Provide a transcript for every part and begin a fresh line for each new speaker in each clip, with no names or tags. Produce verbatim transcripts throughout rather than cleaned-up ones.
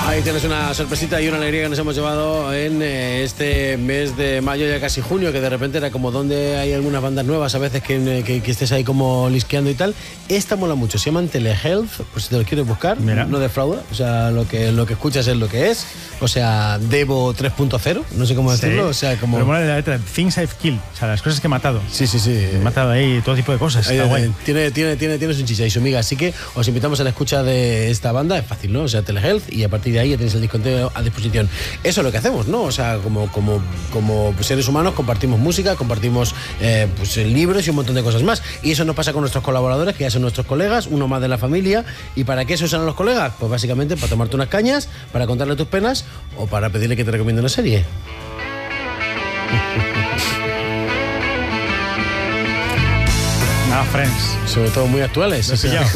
Ahí tienes una sorpresita y una alegría que nos hemos llevado en eh, este mes de mayo, ya casi junio, que de repente era como donde hay algunas bandas nuevas a veces que, que, que estés ahí como lisqueando y tal. Esta mola mucho, se llaman Telehealth, pues si te lo quieres buscar. Mira. No defrauda, o sea, lo que, lo que escuchas es lo que es, o sea, Devo tres punto cero, no sé cómo
sí.
decirlo, o sea, como...
Pero mola la letra, Things I've Killed, o sea, las cosas que he matado.
Sí, sí, sí.
He matado ahí todo tipo de cosas, está
eh,
guay.
Tiene, tiene, tiene, tiene su chicha y su miga, así que os invitamos a la escucha de esta banda, es fácil, ¿no? O sea, Telehealth, y a partir de ahí ya tenéis el disco entero a disposición. Eso es lo que hacemos, ¿no? O sea, como, como, como seres humanos compartimos música, compartimos eh, pues, libros y un montón de cosas más. Y eso nos pasa con nuestros colaboradores, que ya son nuestros colegas, uno más de la familia. ¿Y para qué se usan los colegas? Pues básicamente para tomarte unas cañas, para contarle tus penas o para pedirle que te recomiende una serie.
Ah, Friends.
Sobre todo muy actuales.
Lo he pillado.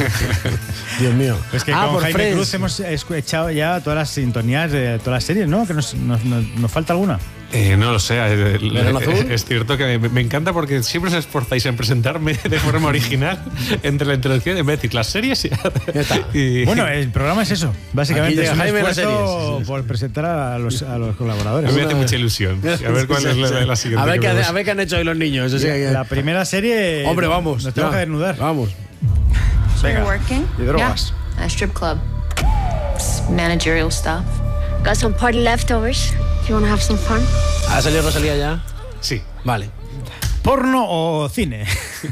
Dios mío.
Pues que
ah,
con
por
Jaime
Friends.
Cruz hemos echado ya todas las sintonías de todas las series, ¿no? Que nos, nos, nos, nos falta alguna.
Eh, no lo sé. Eh,
azul?
Es cierto que me, me encanta porque siempre os esforzáis en presentarme de forma original entre la introducción en vez de decir las series y,
y bueno, el programa es eso. Básicamente es un
Jaime
esfuerzo por presentar a los, a los colaboradores.
Me hace mucha ilusión. A ver cuál es la, la siguiente.
A ver, qué, a ver qué han hecho hoy los niños. O sea, que...
La primera serie.
Hombre, vamos.
Nos tengo que desnudar.
Vamos.
Venga. Y drogas.
Yeah. A strip club. It's managerial stuff. Got some party leftovers. You want to have some fun?
¿Ha salido Rosalía ya?
Sí.
Vale.
¿Porno o cine?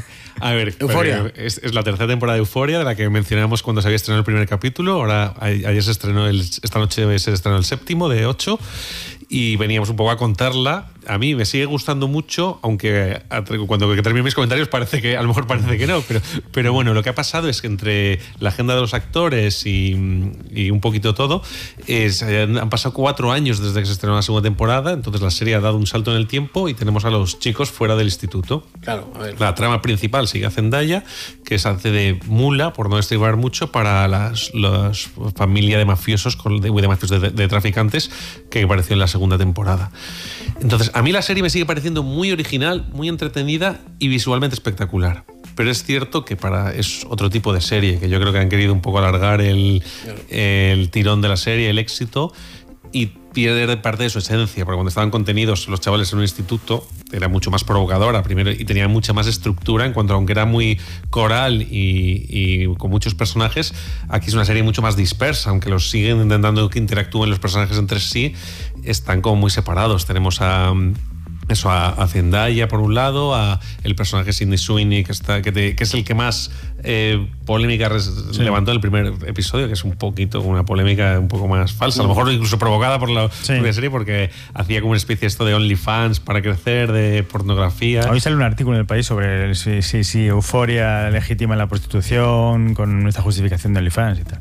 A ver,
Euforia.
Es, es la tercera temporada de Euforia, de la que mencionamos cuando se había estrenado el primer capítulo. Ahora, ayer se estrenó, el, esta noche se estrenó el séptimo de ocho. Y veníamos un poco a contarla. A mí me sigue gustando mucho, aunque cuando termino mis comentarios parece que a lo mejor parece que no, pero, pero bueno, lo que ha pasado es que entre la agenda de los actores y, y un poquito todo, es, han pasado cuatro años desde que se estrenó la segunda temporada, entonces la serie ha dado un salto en el tiempo y tenemos a los chicos fuera del instituto.
Claro, a ver.
La trama principal sigue a Zendaya, que se hace de mula, por no destribar mucho, para las, las familia de mafiosos, de, de mafiosos de, de traficantes, que apareció en la segunda temporada. Entonces, a mí la serie me sigue pareciendo muy original, muy entretenida y visualmente espectacular. Pero es cierto que para es otro tipo de serie, que yo creo que han querido un poco alargar el, el tirón de la serie, el éxito, y pierde parte de su esencia, porque cuando estaban contenidos los chavales en un instituto era mucho más provocadora primero y tenía mucha más estructura en cuanto, aunque era muy coral y, y con muchos personajes, aquí es una serie mucho más dispersa, aunque los siguen intentando que interactúen los personajes entre sí, están como muy separados. Tenemos a eso a, a Zendaya por un lado, a el personaje Sydney Sweeney que está que, te, que es el que más eh, polémica res, sí. levantó en el primer episodio, que es un poquito una polémica un poco más falsa, a lo mejor incluso provocada por la sí. propia serie, porque hacía como una especie esto de OnlyFans para crecer, de pornografía.
Hoy sale un artículo en El País sobre si, si, si Euforia legitima la prostitución con esta justificación de OnlyFans y tal.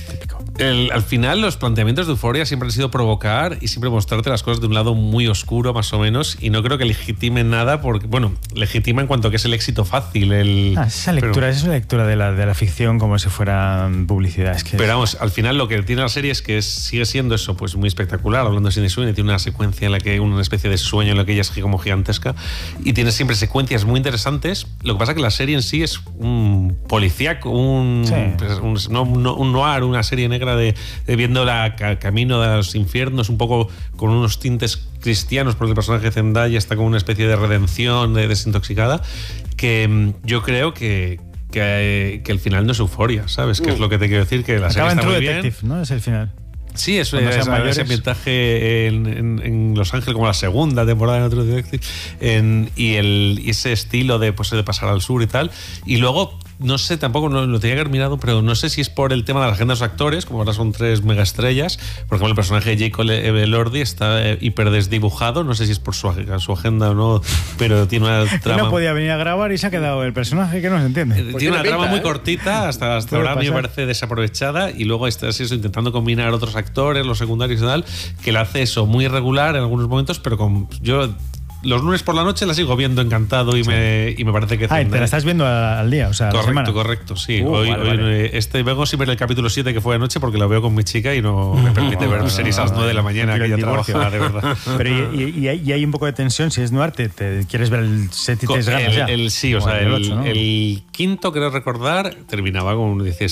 El, al final los planteamientos de Euforia siempre han sido provocar y siempre mostrarte las cosas de un lado muy oscuro más o menos, y no creo que legitimen nada porque, bueno, legitima en cuanto a que es el éxito fácil. El,
ah, esa lectura, pero, esa es la lectura de la, de la ficción como si fuera publicidad. Es que
pero vamos, al final lo que tiene la serie es que es, sigue siendo eso, pues muy espectacular. Hablando de Sydney Sweeney, tiene una secuencia en la que hay una especie de sueño en la que ella es como gigantesca y tiene siempre secuencias muy interesantes. Lo que pasa es que la serie en sí es un policíaco, un, sí. pues, un, no, no, un noir, una serie negra De, de viendo la ca, camino de los infiernos, un poco con unos tintes cristianos, porque el personaje de Zendaya está como una especie de redención, de desintoxicada, que yo creo que, que, que el final no es Euforia, ¿sabes? Uh. Que es lo que te quiero decir, que la
Acaba
serie está
en
muy
True Detective,
bien.
¿no? Es el final.
Sí, eso es, es ese ambientaje en, en, en Los Ángeles, como la segunda temporada de True Detective, en, y, el, y ese estilo de, pues, de pasar al sur y tal. Y luego, no sé, tampoco no, lo tenía que haber mirado, pero no sé si es por el tema de la agenda de los actores, como ahora son tres megaestrellas. Por ejemplo, el personaje de Jacob Elordi está eh, hiper desdibujado, no sé si es por su, su agenda o no, pero tiene una trama...
No podía venir a grabar y se ha quedado el personaje que no se entiende.
Eh, tiene una trama pinta, muy ¿eh? cortita, hasta, hasta ahora a mí me parece desaprovechada, y luego está eso, intentando combinar otros actores, los secundarios y tal, que la hace eso muy irregular en algunos momentos, pero con yo... Los lunes por la noche la sigo viendo encantado y, sí. me, y me parece que...
Ah, te la estás viendo al día, o sea,
correcto,
a la semana.
Correcto, sí.
Uh,
hoy,
vale,
hoy
vale.
Este, vengo sin ver el capítulo siete que fue anoche porque lo veo con mi chica y no me permite ver series a las nueve de la mañana, que ella trabaja, de verdad.
Pero y, y, y, hay, y hay un poco de tensión, si es noir, te, te quieres ver el set y te ganas
el,
ya.
el, sí, o sea, el,
el, ocho, ¿no?
el quinto, creo recordar, terminaba con, dices...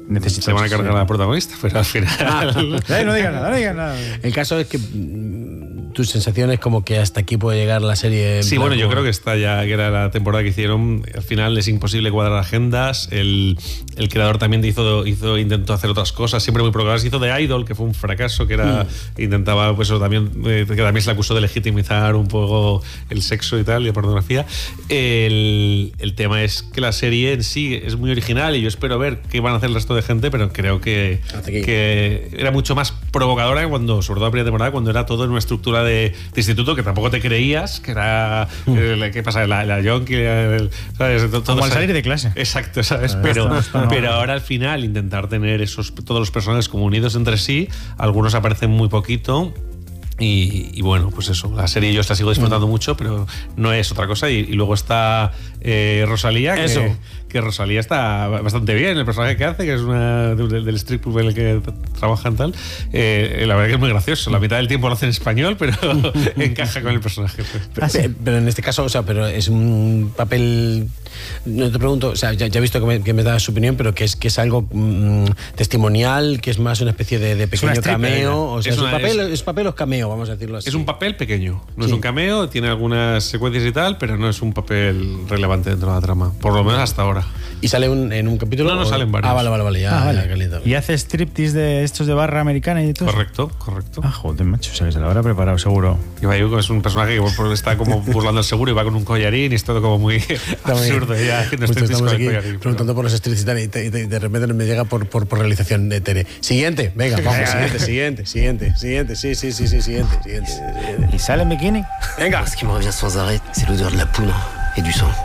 necesito.
Se van a cargar a la protagonista, pero al final.
Eh, no digas nada, no digas nada.
El caso es que mm, tu sensación es como que hasta aquí puede llegar la serie. En
Sí,
plan
bueno, yo
como-
creo que está ya, que era la temporada que hicieron. Al final es imposible cuadrar agendas. El, el creador también hizo, hizo, intentó hacer otras cosas, siempre muy programadas. Hizo The Idol, que fue un fracaso, que era. Mm. Intentaba, pues eso también, eh, que también se le acusó de legitimizar un poco el sexo y tal, y la pornografía. El, el tema es que la serie en sí es muy original y yo espero ver qué van a hacer el resto de gente, pero creo que, que era mucho más provocadora cuando, sobre todo la primera temporada, cuando era todo en una estructura de, de instituto que tampoco te creías, que era. Mm. Eh, ¿Qué pasa? La, la yonki, el, ¿sabes? Todo,
Como al
¿sabes?
salir de clase.
Exacto, ¿sabes? Pero,
esto, esto no.
pero ahora al final intentar tener esos todos los personajes como unidos entre sí, algunos aparecen muy poquito. Y, y bueno, pues eso, la serie yo la sigo disfrutando mm. mucho, pero no es otra cosa. Y, y luego está eh, Rosalía, que,
eso.
que Rosalía está bastante bien, el personaje que hace, que es una del, del strip club en el que trabajan tal. Eh, la verdad que es muy gracioso. La mitad del tiempo lo hace en español, pero encaja con el personaje.
Pero, pero, pero en este caso, o sea, pero es un papel. No te pregunto, o sea, ya, ya he visto que me, que me das su opinión, pero que es que es algo mmm, testimonial, que es más una especie de, de pequeño cameo. O sea, es, es, una, un papel, es, es papel o es cameo, vamos a decirlo así.
Es un papel pequeño, no sí. es un cameo, tiene algunas secuencias y tal, pero no es un papel relevante dentro de la trama, por lo menos hasta ahora.
¿Y sale un, en un capítulo?
No, no, salen varios.
Ah, vale, vale, vale, ya,
ah, vale.
ya caliente.
¿Y hace striptease de estos de barra americana y todo?
Correcto, correcto.
Ah, joder, macho, o sea, que se lo habrá preparado seguro.
Y va, es un personaje que está como burlando el seguro y va con un collarín y es todo como muy absurdo. Ya, no estoy
estamos aquí collarín, preguntando pero... por los streets y tal, y, te, y, te, y de repente me llega por, por, por realización de Tere. Siguiente, venga, vamos, siguiente, siguiente, siguiente, siguiente, sí, sí, sí, sí, siguiente, siguiente, siguiente.
¿Y sale en bikini?
Venga.
Ce qui me revient sans arrêt, c'est l'odeur de la poudre et du sang.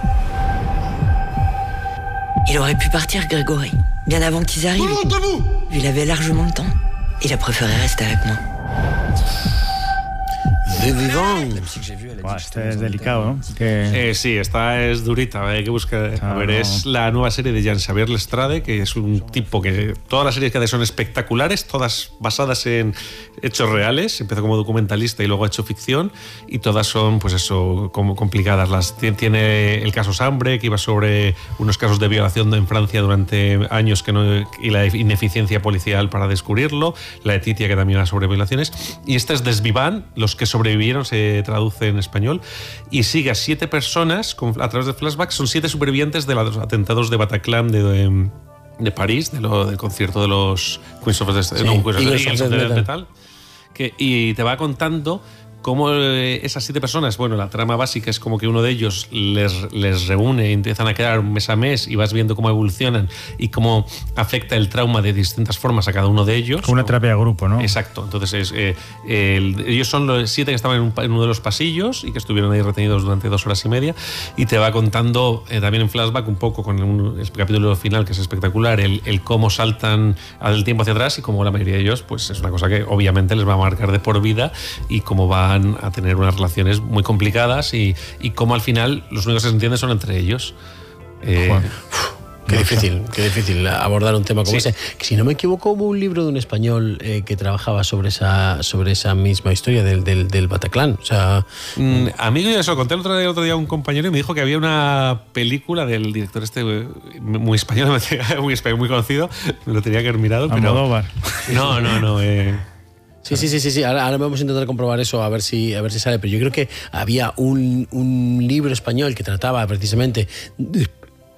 Il aurait pu partir, Grégory, bien avant qu'ils arrivent.
Tout le monde debout!
Il avait largement le temps. Il a préféré rester avec moi.
De vivant.
Buah, este es delicado, ¿no? Que...
Eh, sí, esta es durita, hay que buscar. A ver, es la nueva serie de Jean-Xavier Lestrade, que es un tipo que todas las series que hace son espectaculares, todas basadas en hechos reales. Empezó como documentalista y luego ha hecho ficción, y todas son, pues eso, como complicadas. Las tiene el caso Sambre, que iba sobre unos casos de violación en Francia durante años que no, y la ineficiencia policial para descubrirlo. La de Titia, que también era sobre violaciones. Y esta es Desvivant, los que sobrevivieron, se traduce en español, y sigue a siete personas con, a través de flashbacks. Son siete supervivientes de los atentados de Bataclan de, de, de París, de lo, del concierto de los Queens of the, sí, no, Queens of the, Eagles of the Metal, Metal que, y te va contando cómo esas siete personas, bueno, la trama básica es como que uno de ellos les, les reúne y empiezan a quedar mes a mes y vas viendo cómo evolucionan y cómo afecta el trauma de distintas formas a cada uno de ellos.
Como una terapia de grupo, ¿no?
Exacto. Entonces, es, eh, el, ellos son los siete que estaban en, un, en uno de los pasillos y que estuvieron ahí retenidos durante dos horas y media, y te va contando eh, también en flashback un poco con un, el capítulo final, que es espectacular, el, el cómo saltan al tiempo hacia atrás y cómo la mayoría de ellos, pues es una cosa que obviamente les va a marcar de por vida, y cómo van a tener unas relaciones muy complicadas y, y cómo al final los únicos que se entienden son entre ellos. Eh,
Qué difícil, qué difícil abordar un tema como
sí.
ese. Que, si no me equivoco, hubo un libro de un español eh, que trabajaba sobre esa, sobre esa misma historia del, del, del Bataclan. O sea,
mm, a mí yo se lo conté el otro, día, el otro día a un compañero y me dijo que había una película del director este muy español, muy español, muy conocido. Me lo tenía que haber mirado.
Almodóvar.
Pero no, no, no. Eh,
Sí, sí, sí, sí, sí. Ahora, ahora vamos a intentar comprobar eso, a ver si, a ver si sale. Pero yo creo que había un, un libro español que trataba precisamente de,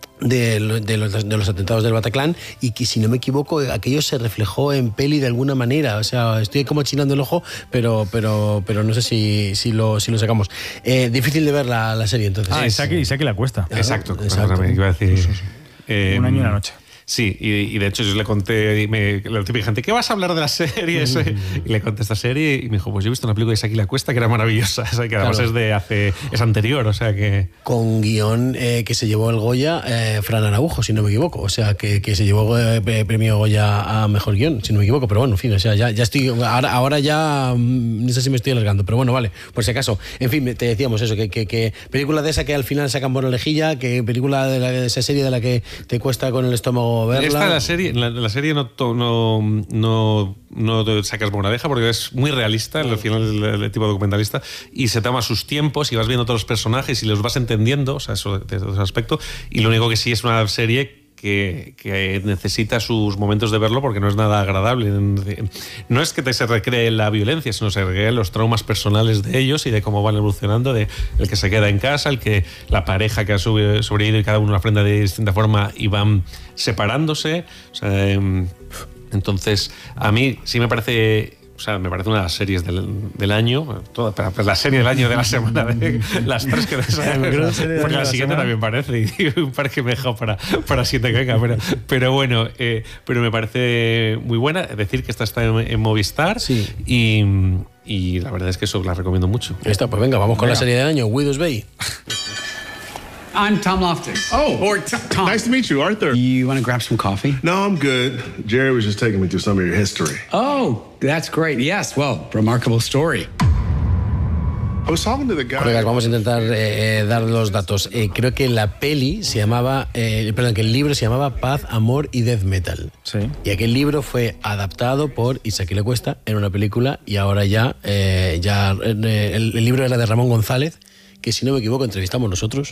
de, de, los, de los atentados del Bataclan, y que, si no me equivoco, aquello se reflejó en peli de alguna manera. O sea, estoy como chinando el ojo, pero, pero, pero no sé si, si, lo, si lo sacamos. Eh, difícil de ver la, la serie, entonces.
Ah, Isaac, Isaac la cuesta.
Claro, exacto,
exacto.
Iba a decir,
sí, sí. Eh, un año y una noche.
Sí, y, y de hecho yo le conté, y me, la típica gente, ¿qué vas a hablar de la serie? Mm. Y le conté esta serie y me dijo, pues yo he visto una película de Isaac y la Cuesta que era maravillosa, o sea, que además claro. es de hace, es anterior, o sea que...
Con guión eh, que se llevó el Goya eh, Fran Araujo, si no me equivoco, o sea, que, que se llevó eh, premio Goya a Mejor Guión, si no me equivoco, pero bueno, en fin, o sea, ya, ya estoy, ahora, ahora ya, no sé si me estoy alargando, pero bueno, vale, por si acaso. En fin, te decíamos eso, que, que, que película de esa que al final sacan por orejilla, que película de, la, de esa serie de la que te cuesta con el estómago verla.
Esta es la serie. En la, la serie no, no, no, no te sacas moraleja porque es muy realista, al final el, el tipo documentalista, y se toma sus tiempos y vas viendo todos los personajes y los vas entendiendo, o sea, eso desde ese aspecto, y lo único que sí es una serie que, que necesita sus momentos de verlo porque no es nada agradable. No es que te se recree la violencia, sino se recreen los traumas personales de ellos y de cómo van evolucionando, de el que se queda en casa, el que la pareja que ha sobrevivido y cada uno aprende de distinta forma y van separándose. O sea, eh, entonces, a mí sí me parece... O sea, me parece una de las series del, del año, toda, pues la serie del año de la semana, de las tres que de porque la siguiente también parece, y un par que me he dejado para, para siete que venga, pero, pero bueno, eh, pero me parece muy buena. Es decir, que esta está en, en Movistar, sí. y, y la verdad es que eso la recomiendo mucho.
Esta, pues venga, vamos con venga. la serie del año, Widow's Bay.
I'm Tom Loftus.
Oh,
or t- Tom.
Nice to meet you, Arthur.
You want to grab some coffee?
No, I'm good. Jerry was just taking me through some of your history.
Oh, that's great. Yes, well, remarkable story.
I was talking to the guy.
Colegas, vamos a intentar eh, dar los datos. Eh, creo que la peli se llamaba, eh, perdón, que el libro se llamaba Paz, Amor y Death Metal.
Sí.
Y aquel libro fue adaptado por Isaac Le Cuesta en una película y ahora ya, eh, ya eh, el, el libro era de Ramón González, que si no me equivoco entrevistamos nosotros,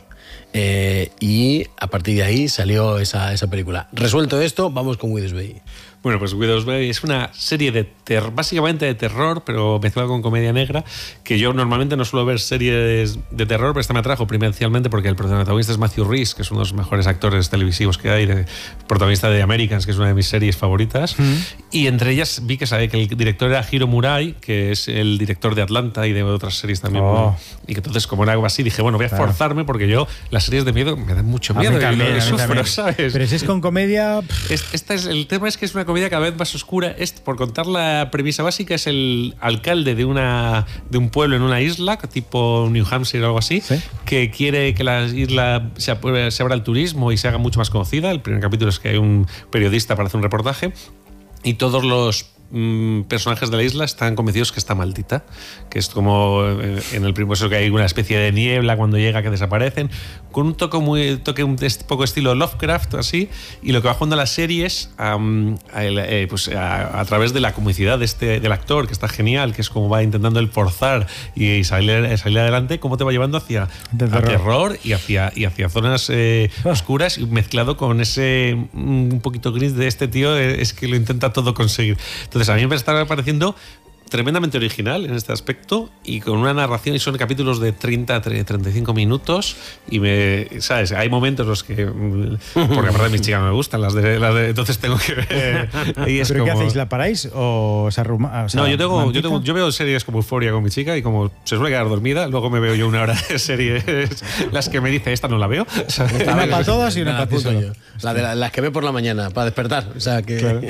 eh, y a partir de ahí salió esa, esa película. Resuelto esto, vamos con Widow's Bay.
Bueno, pues Widow's Bay es una serie de ter- básicamente de terror, pero mezclada con comedia negra, que yo normalmente no suelo ver series de terror, pero esta me atrajo primordialmente porque el protagonista es Matthew Rhys, que es uno de los mejores actores televisivos que hay, de, protagonista de Americans, que es una de mis series favoritas, mm. y entre ellas vi que sabe que el director era Hiro Murai, que es el director de Atlanta y de otras series también. Oh. Muy, y que entonces, como era algo así, dije, bueno, voy a claro. forzarme porque yo las series de miedo me dan mucho miedo.
También,
y
eso,
pero, ¿sabes?
Pero si es con comedia...
Es, esta es, el tema es que es una comedia cada vez más oscura. Es, por contar la premisa básica, es el alcalde de una de un pueblo en una isla, tipo New Hampshire o algo así, ¿sí? que quiere que la isla se, se abra al turismo y se haga mucho más conocida. El primer capítulo es que hay un periodista para hacer un reportaje y todos los mm, personajes de la isla están convencidos que está maldita, que es como eh, en el primer eso que hay una especie de niebla cuando llega que desaparecen, con un toque muy toque un poco estilo Lovecraft así, y lo que va jugando la serie es um, a, eh, pues a, a través de la comicidad de este, del actor, que está genial, que es como va intentando el forzar y salir, salir adelante, cómo te va llevando hacia a terror y hacia, y hacia zonas eh, oscuras, y mezclado con ese un poquito gris de este tío, es que lo intenta todo conseguir. Entonces a mí me está pareciendo tremendamente original en este aspecto y con una narración, y son capítulos de treinta a treinta y cinco minutos y me, ¿sabes? Hay momentos en los que, porque aparte mis chicas no me gustan las de, las de entonces tengo que ver. Y es
¿Pero
como,
qué hacéis? ¿La paráis o se arruma? O sea,
no, yo tengo, yo tengo, yo veo series como Euphoria con mi chica y como se suele quedar dormida, luego me veo yo una hora de series las que me dice esta no la veo. O sea,
una para todas y una para ti solo.
La de la, las que ve por la mañana para despertar, o sea que claro.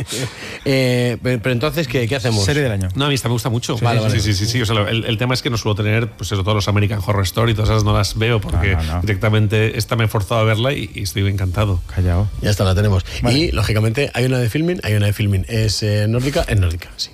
eh, pero, pero entonces ¿qué, qué hacemos?
Serie del año.
No, a mí esta me gusta mucho.
Sí, vale, vale.
sí, sí, sí, sí. O sea, el, el tema es que no suelo tener, pues eso, todos los American Horror Story, todas esas no las veo porque no, no, no. directamente esta me he forzado a verla y, y estoy encantado.
Callao.
Ya está, la tenemos. Vale. Y lógicamente hay una de filming, hay una de filming. Es eh, nórdica, es nórdica, sí.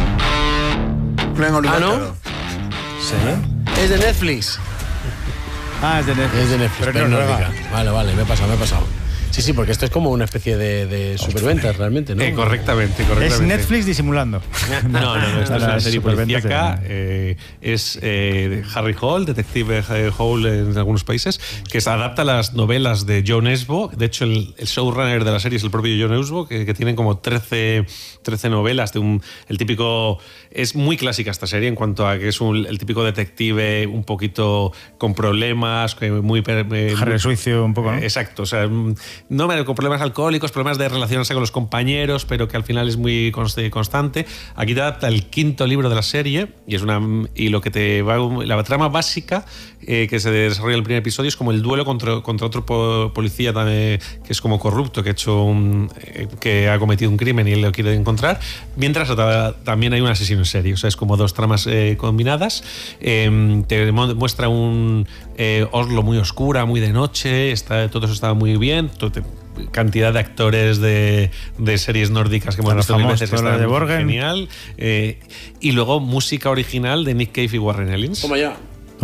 Ah,
¿no?
Sí.
Es de Netflix.
Ah, es de Netflix.
Es de Netflix, pero, pero no nórdica. Vale, vale, me he pasado, me he pasado. Sí, sí, porque esto es como una especie de, de superventas realmente, ¿no?
Eh, correctamente, correctamente.
Es Netflix disimulando.
No, no, no, esto es una serie policíaca. Eh, es eh, Harry Hole, Detective Hole en algunos países, que se adapta a las novelas de John Esbo. De hecho, el, el showrunner de la serie es el propio John Esbo, que, que tienen como trece, trece novelas de un... El típico... Es muy clásica esta serie en cuanto a que es un, el típico detective un poquito con problemas, muy... Eh,
Harry Suicio un poco, ¿no?
Exacto, o sea... No, con problemas alcohólicos, problemas de relacionarse con los compañeros, pero que al final es muy constante. Aquí te adapta el quinto libro de la serie y es una y lo que te va la trama básica eh, que se desarrolla en el primer episodio es como el duelo contra, contra otro po, policía también, que es como corrupto, que ha hecho un, eh, que ha cometido un crimen y él lo quiere encontrar, mientras también hay un asesino en serie. O sea, es como dos tramas eh, combinadas. Eh, te muestra un eh, Oslo muy oscura, muy de noche, está, todo eso está muy bien. Todo te, cantidad de actores de, de series nórdicas que hemos visto mil veces, está
de Borgen.
Genial. Eh, y luego música original de Nick Cave y Warren Ellis.
Toma ya.
Toma ya.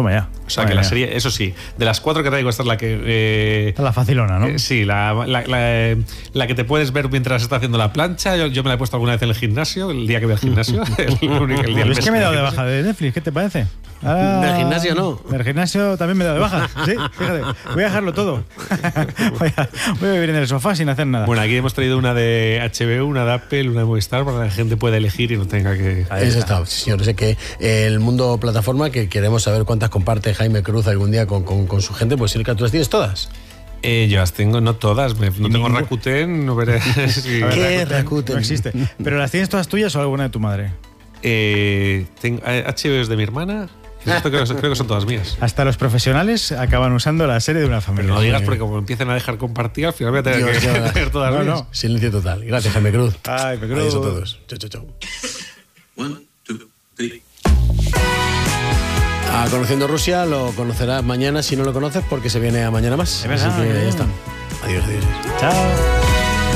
O sea,
Vale,
que la
ya.
serie, eso sí, de las cuatro que traigo, esta es la que... Eh,
Esta es la facilona, ¿no?
eh, sí, la, la, la, la que te puedes ver mientras estás haciendo la plancha. Yo, yo me la he puesto alguna vez en el gimnasio, el día que voy al gimnasio. el único, el día
Yo es que me he dado de
gimnasio.
baja de Netflix, ¿qué te parece? Ahora-
Del gimnasio no.
Del gimnasio también me he dado de baja, sí, fíjate. Voy a dejarlo todo. voy, a, voy a vivir en el sofá sin hacer nada.
Bueno, aquí hemos traído una de H B O, una de Apple, una de Movistar, para que la gente pueda elegir y no tenga que...
Eso está, sí, señor. Sé que el mundo plataforma, que queremos saber cuántas comparte Jaime Cruz algún día con, con, con su gente, pues Silka, ¿tú las tienes todas?
Eh, yo las tengo, no todas. Me, no tengo
Ningún-
Rakuten, no veré. si-
A ver,
¿Qué
Rakuten
Rakuten?
No existe. ¿Pero las tienes todas tuyas o alguna de tu madre?
Eh, tengo, eh, H B O es de mi hermana. Y esto creo, creo que son todas mías.
Hasta los profesionales acaban usando la serie de una familia.
Pero no digas porque como empiecen a dejar compartir, al final voy a tener
Dios,
que
qué verdad.
tener todas
No,
mías.
no.
Silencio total. Gracias, Jaime Cruz.
Ay, me creo-
Adiós a todos. Chau, chau, chau.
One, two, three.
A Conociendo Rusia lo conocerás mañana si no lo conoces porque se viene a mañana más.
Es verdad,
Así que
eh.
ya está. Adiós, adiós.
Chao.